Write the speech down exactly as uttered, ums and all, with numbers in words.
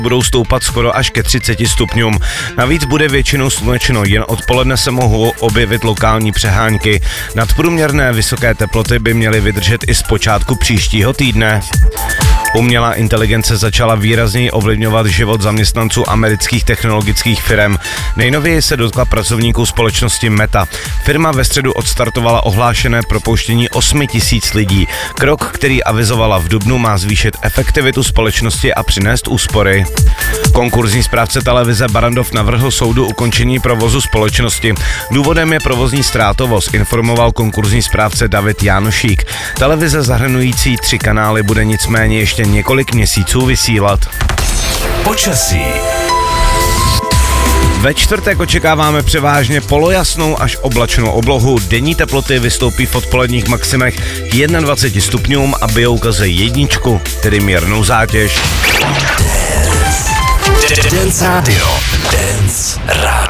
budou stoupat skoro až ke třiceti stupňům. Navíc bude většinou slunečno, jen odpoledne se mohou objevit lokální přehánky. Nadprůměrné vysoké teploty by měly vydržet i z počátku příštího týdne. Umělá inteligence začala výrazněji ovlivňovat život zaměstnanců amerických technologických firm. Nejnověji se dotkla pracovníků společnosti Meta. Firma ve středu odstartovala ohlášené propouštění osmi tisíc lidí. Krok, který avizovala v dubnu, má zvýšit efektivitu společnosti a přinést úspory. Konkurzní správce televize Barrandov navrhl soudu ukončení provozu společnosti. Důvodem je provozní ztrátovost, informoval konkurzní správce David Jánošík. Televize zahrnující tři kanály bude nicméně ještě několik měsíců vysílat. Počasí. Ve čtvrtek očekáváme převážně polojasnou až oblačnou oblohu. Denní teploty vystoupí v odpoledních maximech k dvaceti jednomu stupňům a bijou kaze jedničku, tedy mírnou zátěž. Dance Radio. Dance Radio.